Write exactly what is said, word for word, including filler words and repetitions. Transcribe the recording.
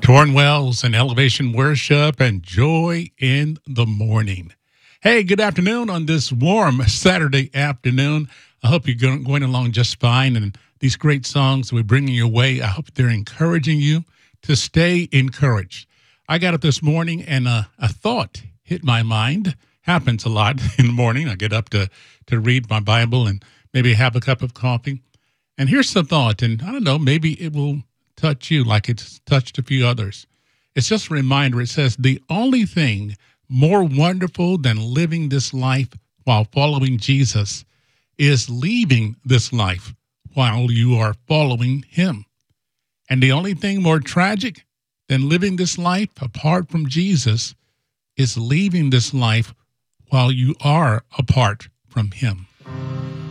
Torn Wells and Elevation Worship and Joy in the Morning. Hey, good afternoon on this warm Saturday afternoon. I hope you're going, going along just fine. And these great songs we're bringing your way, I hope they're encouraging you to stay encouraged. I got up this morning and uh, a thought hit my mind. Happens a lot in the morning. I get up to, to read my Bible and maybe have a cup of coffee. And here's the thought, and I don't know, maybe it will touch you like it's touched a few others. It's just a reminder. It says, the only thing more wonderful than living this life while following Jesus is leaving this life while you are following him. And the only thing more tragic than living this life apart from Jesus is leaving this life while you are apart from him.